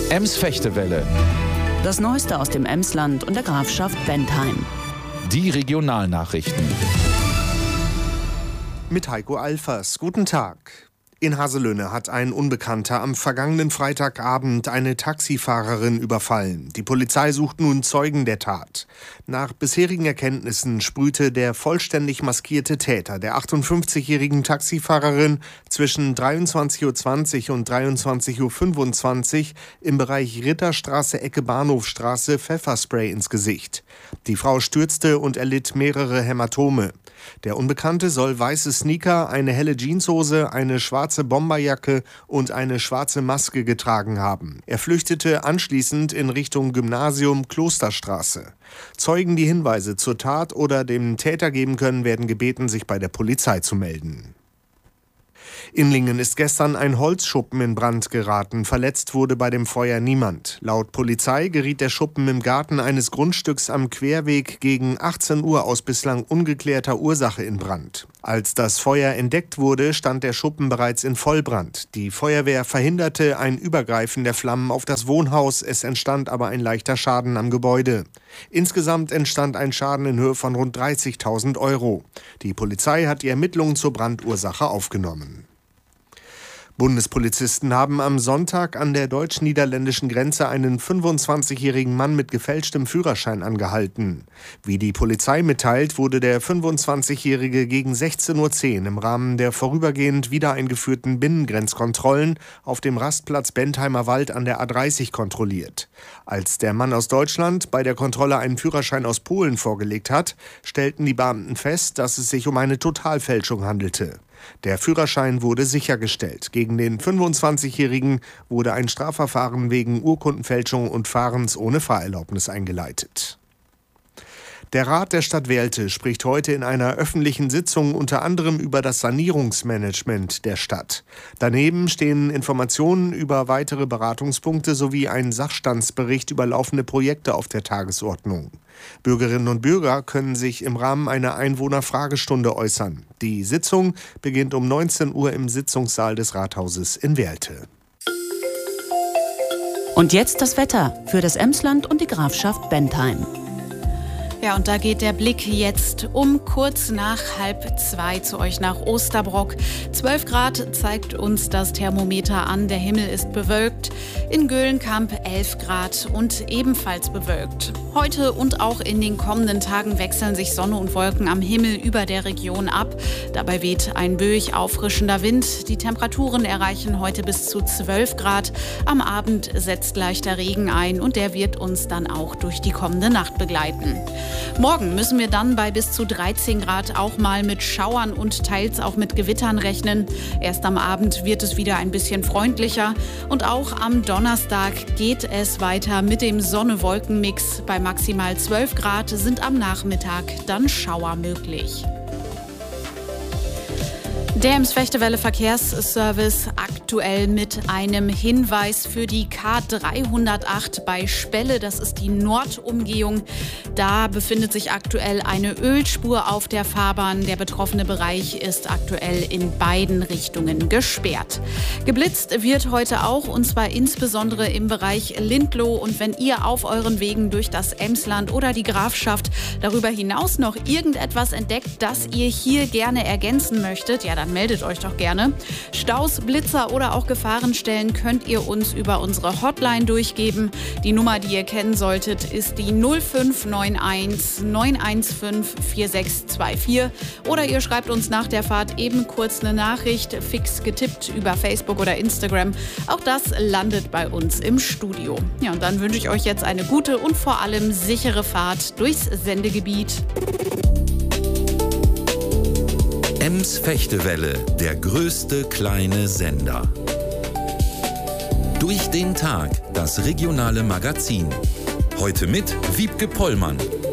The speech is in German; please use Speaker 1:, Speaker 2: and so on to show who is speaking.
Speaker 1: Ems-Fechtewelle.
Speaker 2: Das Neueste aus dem Emsland und der Grafschaft Bentheim.
Speaker 1: Die Regionalnachrichten.
Speaker 3: Mit Heiko Alfers. Guten Tag. In Haselünne hat ein Unbekannter am vergangenen Freitagabend eine Taxifahrerin überfallen. Die Polizei sucht nun Zeugen der Tat. Nach bisherigen Erkenntnissen sprühte der vollständig maskierte Täter der 58-jährigen Taxifahrerin zwischen 23.20 Uhr und 23.25 Uhr im Bereich Ritterstraße, Ecke Bahnhofstraße Pfefferspray ins Gesicht. Die Frau stürzte und erlitt mehrere Hämatome. Der Unbekannte soll weiße Sneaker, eine helle Jeanshose, eine schwarze Bomberjacke und eine schwarze Maske getragen haben. Er flüchtete anschließend in Richtung Gymnasium Klosterstraße. Zeugen, die Hinweise zur Tat oder dem Täter geben können, werden gebeten, sich bei der Polizei zu melden. In Lingen ist gestern ein Holzschuppen in Brand geraten. Verletzt wurde bei dem Feuer niemand. Laut Polizei geriet der Schuppen im Garten eines Grundstücks am Querweg gegen 18 Uhr aus bislang ungeklärter Ursache in Brand. Als das Feuer entdeckt wurde, stand der Schuppen bereits in Vollbrand. Die Feuerwehr verhinderte ein Übergreifen der Flammen auf das Wohnhaus. Es entstand aber ein leichter Schaden am Gebäude. Insgesamt entstand ein Schaden in Höhe von rund 30.000 Euro. Die Polizei hat die Ermittlungen zur Brandursache aufgenommen. Bundespolizisten haben am Sonntag an der deutsch-niederländischen Grenze einen 25-jährigen Mann mit gefälschtem Führerschein angehalten. Wie die Polizei mitteilt, wurde der 25-Jährige gegen 16.10 Uhr im Rahmen der vorübergehend wieder eingeführten Binnengrenzkontrollen auf dem Rastplatz Bentheimer Wald an der A30 kontrolliert. Als der Mann aus Deutschland bei der Kontrolle einen Führerschein aus Polen vorgelegt hat, stellten die Beamten fest, dass es sich um eine Totalfälschung handelte. Der Führerschein wurde sichergestellt. Gegen den 25-Jährigen wurde ein Strafverfahren wegen Urkundenfälschung und Fahrens ohne Fahrerlaubnis eingeleitet. Der Rat der Stadt Welte spricht heute in einer öffentlichen Sitzung unter anderem über das Sanierungsmanagement der Stadt. Daneben stehen Informationen über weitere Beratungspunkte sowie ein Sachstandsbericht über laufende Projekte auf der Tagesordnung. Bürgerinnen und Bürger können sich im Rahmen einer Einwohnerfragestunde äußern. Die Sitzung beginnt um 19 Uhr im Sitzungssaal des Rathauses in Welte.
Speaker 2: Und jetzt das Wetter für das Emsland und die Grafschaft Bentheim.
Speaker 4: Ja, und da geht der Blick jetzt um kurz nach 1:30 zu euch nach Osterbrock. 12 Grad zeigt uns das Thermometer an. Der Himmel ist bewölkt. In Göhlenkamp 11 Grad und ebenfalls bewölkt. Heute und auch in den kommenden Tagen wechseln sich Sonne und Wolken am Himmel über der Region ab. Dabei weht ein böig auffrischender Wind. Die Temperaturen erreichen heute bis zu 12 Grad. Am Abend setzt leichter Regen ein und der wird uns dann auch durch die kommende Nacht begleiten. Morgen müssen wir dann bei bis zu 13 Grad auch mal mit Schauern und teils auch mit Gewittern rechnen. Erst am Abend wird es wieder ein bisschen freundlicher. Und auch am Donnerstag geht es weiter mit dem Sonne-Wolken-Mix. Bei maximal 12 Grad sind am Nachmittag dann Schauer möglich. Der Ems-Fechtewelle Verkehrsservice aktuell mit einem Hinweis für die K308 bei Spelle. Das ist die Nordumgehung. Da befindet sich aktuell eine Ölspur auf der Fahrbahn. Der betroffene Bereich ist aktuell in beiden Richtungen gesperrt. Geblitzt wird heute auch, und zwar insbesondere im Bereich Lindloh. Und wenn ihr auf euren Wegen durch das Emsland oder die Grafschaft darüber hinaus noch irgendetwas entdeckt, das ihr hier gerne ergänzen möchtet, ja, dann meldet euch doch gerne. Staus, Blitzer oder auch Gefahrenstellen könnt ihr uns über unsere Hotline durchgeben. Die Nummer, die ihr kennen solltet, ist die 0591 915 4624. Oder ihr schreibt uns nach der Fahrt eben kurz eine Nachricht, fix getippt über Facebook oder Instagram. Auch das landet bei uns im Studio. Ja, und dann wünsche ich euch jetzt eine gute und vor allem sichere Fahrt durchs Sendegebiet.
Speaker 1: Ems-Fechtewelle, der größte kleine Sender. Durch den Tag, das regionale Magazin. Heute mit Wiebke Pollmann.